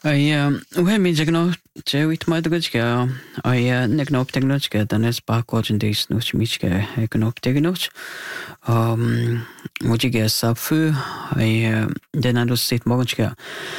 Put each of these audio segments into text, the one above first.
Uhe mi jagno che wit ma dagajga negnop technologica danes bakwajen des nuch michke egnop technolog mojiga safu denado sit morgenska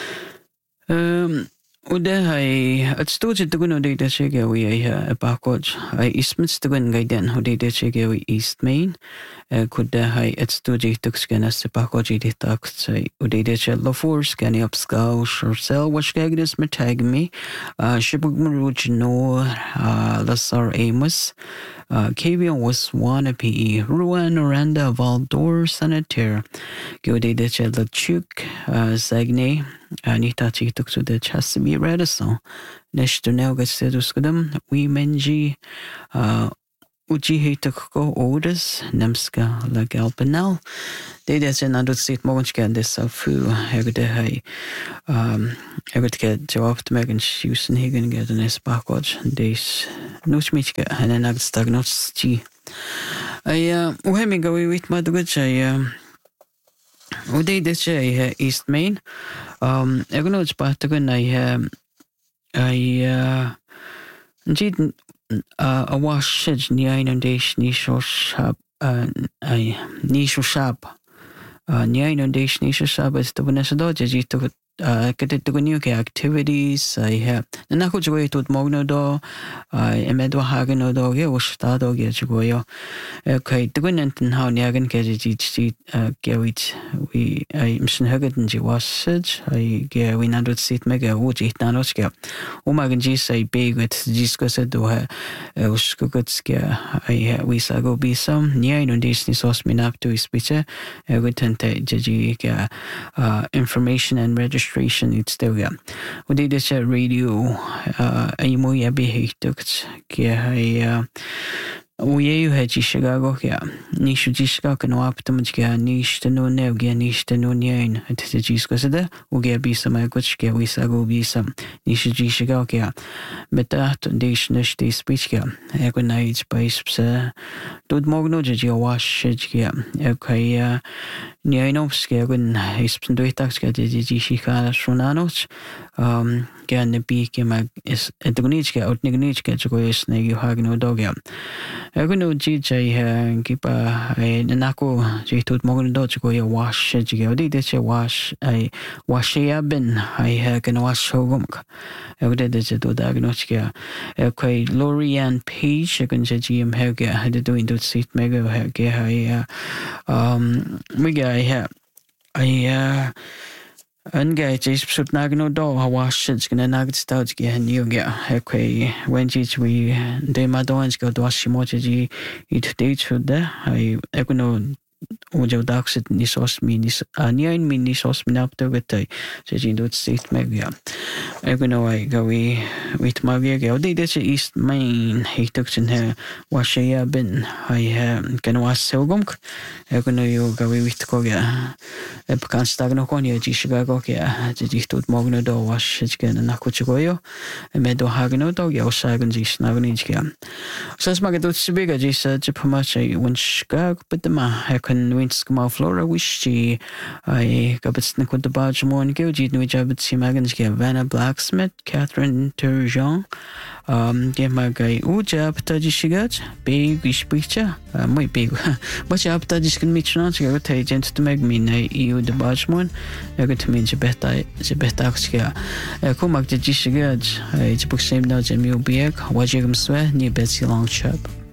Ude het stootje te doen hoe dat zeggen we bakwatch ismits te doen gaiden hoe dat zeggen we East Main kude het stootje te scannen se bakwatch dit tak hoe dat je lofor scanning up scout or cell watch gagdes met tag me shibug muruj no Lasar Amos Kavion was one PE Ruan Oranda Valdor Senator Gode dat je Lachuk Zagne Anita tuk to the Chasimi Redison Neshto Nelgas Seduscudum we menji Uji Hitako Orders Nemska La Galpanel They that's another seat morgenska this fu hegde get job to make and shoes and higgin get an esbakwatch days no schmichka and then I'd stagnot chi go with my good Uday this East Main Egno Spartagon I a wash near inundation nisho shop nisho shop near inundation nisho shop is the Vanessa Dodge to get it to new activities I have the Nakuj way to Mogno do Emedwa Hagen or dog or Stado get to go okay the Gwynanton how Niagan get it Gerrit we I'm soon hugged and was such I get we not sit mega wood it nanoska Omagan G say big with discuss it do her Uskugutska I we saw go be some near inundation sauce me up to his picture I would tend to information and registration it's still we did this radio a moya behavior we had Chicago Nishu Jishka can optimatica niche to no nevgia niche to no nine at the Giscosada will get be some agutska we sago be some Nishu Jishka but that dishnish de speechka agonite by dud mogno jia wash okay Nianovska when he's been doing taxka de Jishika Shonanoch Gan the beak is at the Gunichka out Nignichka to go snake you hag no dog Egno GJ keep a Nako J to Morgan Dodge go wash Jigodi that you wash I wash bin I can wash Hogumk I did it to Dagnochka okay Lorian Page I can GM Helga had to do into seat mega Helga I Engage is put nagno do wash it's gonna nugget stouts get new get okay when we de madons go to Washimoji it dates for the I econo Ojo daxit ni sos minis niain mini sos minapto gete do sit mega econo I go with my go de this East Main he took in her washaya bin I can wash silgumk econo you go with koga kan stagno konia Chicago ja dit mogno do wash it's gonna nakuchgoyo medo hagno do yo sagan jis nagnijka sas magadut sibiga jis jipamache winchka but the ma can winskma flora wish I gabits nikod the bajmon go jid no jabit simagans ge Vanna Blacksmith Catherine Turgeon get my guy uja ptajishigat big ishpicha muy big but ya ptajis can meet not go to agent to make me na you the bajmon I got to mean beta xka kumak jishigat it's book same now jemu biek wajigam swe ni betsy long chap